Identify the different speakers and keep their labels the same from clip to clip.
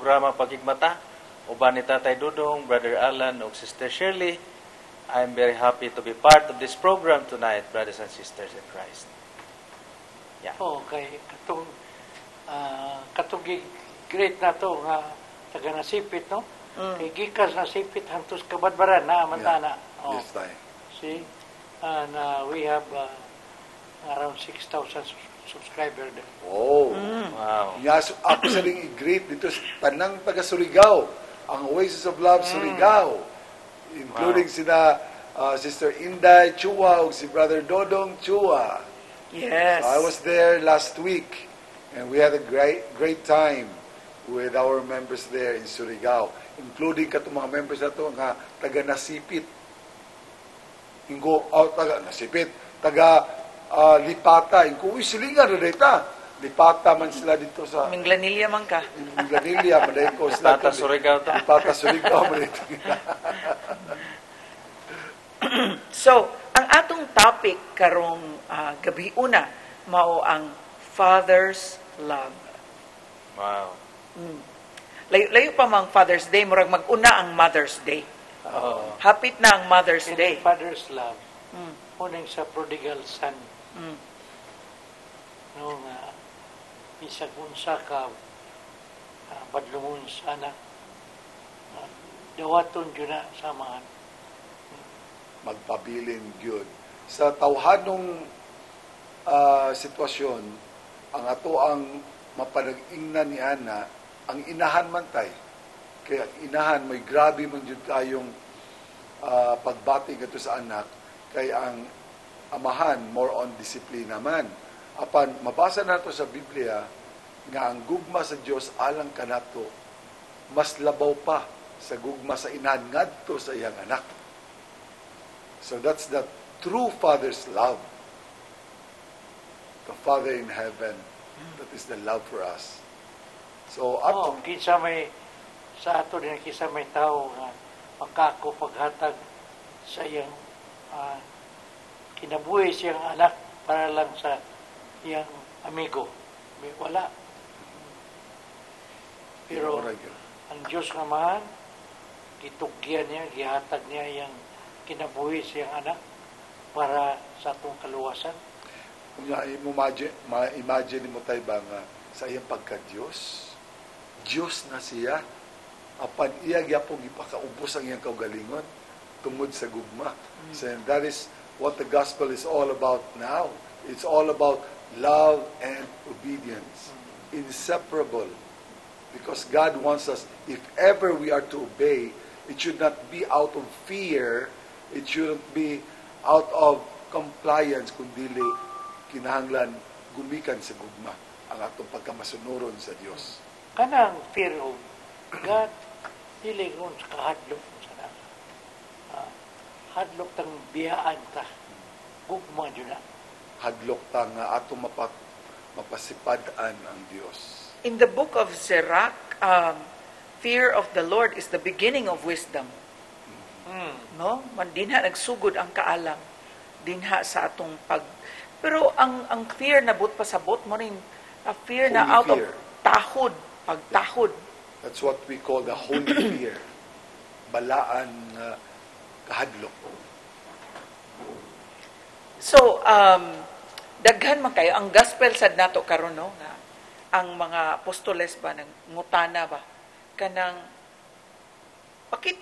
Speaker 1: programa Pagigmata. Uban ni Tatay Dudong, Brother Alan, ug Sister Shirley. I'm very happy to be part of this program tonight, brothers and sisters in Christ. Yeah.
Speaker 2: Okay, katong great na to nga taga nasipit, no? Kay gikas nasipit hantos kabadbaran na amantana.
Speaker 3: Yeah. Yes, tayo.
Speaker 2: See? And we have around 6,000 subscribers there.
Speaker 3: Oh.
Speaker 1: Wow.
Speaker 3: Yes, ako sa ring i-greet dito sa tanang taga Surigao, ang Oasis of Love Surigao, including sina Sister Inday Chua ug si Brother Dodong Chua.
Speaker 4: Yes.
Speaker 3: So I was there last week and we had a great time with our members there in Surigao, including katong mga members nato nga taga Nasipit. Taga Nasipit, taga Lipata, inko silingan ra data. Lipata man sila dito sa
Speaker 4: Minglanilla man ka.
Speaker 3: Minglanilla man ko sila.
Speaker 1: Lipata Surigao to.
Speaker 3: Lipata Surigao man dito.
Speaker 4: So, ang atong topic karong gabi una mao ang Father's Love.
Speaker 1: Wow.
Speaker 4: Layo pa mang Father's Day, murag mag-una ang Mother's Day.
Speaker 1: Oh.
Speaker 4: Hapit na ang Mother's
Speaker 2: And
Speaker 4: Day.
Speaker 2: Father's love. Unang sa prodigal son. No, nga bisag unsa ka badlungon sa anak. Dawaton yun na samahan.
Speaker 3: Magpabilin gyud sa tawhanong sitwasyon ang ato ang mapanag-ingnan ni Ana ang inahan man tay kaya inahan may grabe man jud kayong pagbati ngadto sa anak kay ang amahan more on disiplina man apan mabasa nato sa Biblia nga ang gugma sa Dios alang kanato mas labaw pa sa gugma sa inahan ngadto sa iyang anak. So that's the true Father's love. The Father in heaven, that is the love for us. So,
Speaker 2: Kinsa may sa ato din kinsa may tao nga makako paghatag sa iyang kinabuhi siyang anak para lang sa iyang amigo. May wala. Pero ang Diyos naman, gitugyan niya, gihatag niya iyang kinabuhi siyang anak para sa atong kaluwasan.
Speaker 3: Ma-imagine mo tayo ba nga sa iyang pagka-Diyos? Diyos na siya. Apan iya gyapon ipakaubos ang iyang kaugalingon tungod sa gugma. So that is what the gospel is all about now. It's all about love and obedience. Inseparable. Because God wants us, if ever we are to obey, it should not be out of fear. It shouldn't be out of compliance, kundi kinahanglan gumikan sa gugma ang atong pagkamasunuron sa Dios.
Speaker 2: Kanang fear of God, dili ron sa kahadlok sa naka. Hadlok tang biyaan ta. Gugma dyan na.
Speaker 3: Hadlok ta nga atong mapasipadaan ang Dios.
Speaker 4: In the book of Sirach, fear of the Lord is the beginning of wisdom. No? Dinha nagsugod ang kaalam. Dinha sa atong pero ang fear na but pasabot mo rin fear
Speaker 3: Holy
Speaker 4: na out
Speaker 3: fear.
Speaker 4: of tahod, pagtahod.
Speaker 3: That's what we call the holy fear. Balaan nga kahadlok.
Speaker 4: So, daghan man kayo ang gospel sad nato karon no nga ang mga apostoles ba nang ngutana ba kanang bakit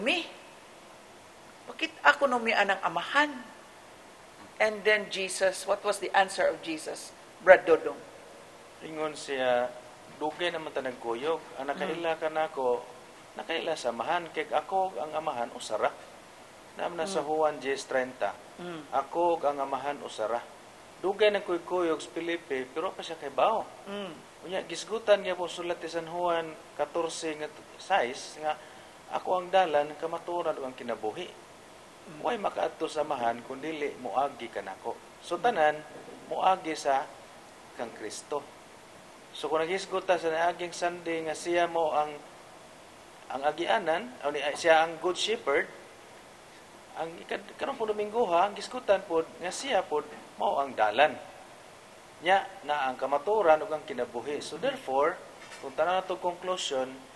Speaker 4: ekonomi anang amahan. And then Jesus, what was the answer of Jesus? Brad Dodong.
Speaker 1: Ingon siya, dugay naman ta nagkuyog. Ang nakaila ka na ako, nakaila samahan. Kaya ako ang amahan usara. Naman na sa Juan 10:30. Ako ang amahan usara. Dugay nagkuyog sa Filipe, pero pa siya kay bao. Unya, gisgutan niya po sulat sa San Juan 14 nga 6 nga ako ang dalan kamaturan ang kinabuhi. Way makaadto sa amahan kun dili moagi kanako. So tanan moagi sa kang Kristo. So kung nagisguta sa naaging Sunday nga siya mo ang agianan, o siya ang good shepherd, ang karon po Domingo ang gisgutan po nga siya po mao ang dalan. Nya na ang kamaturan ug ang kinabuhi. So therefore, kung tanan nato conclusion,